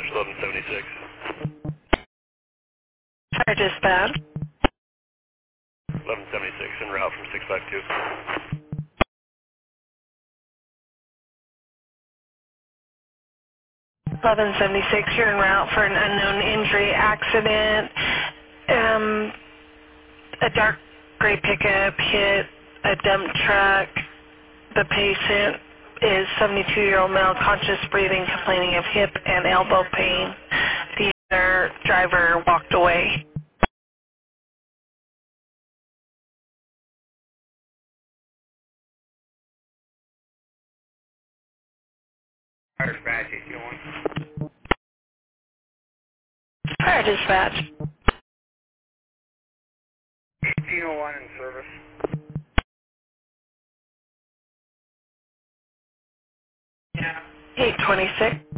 1176. Fire dispatch. 1176 en route from 652. 1176, you're en route for an unknown injury accident. A dark gray pickup hit a dump truck. The patient is 72-year-old male, conscious breathing, complaining of hip and elbow pain. The other driver walked away. Fire dispatch 1801. Fire dispatch. 1801 in service. 826.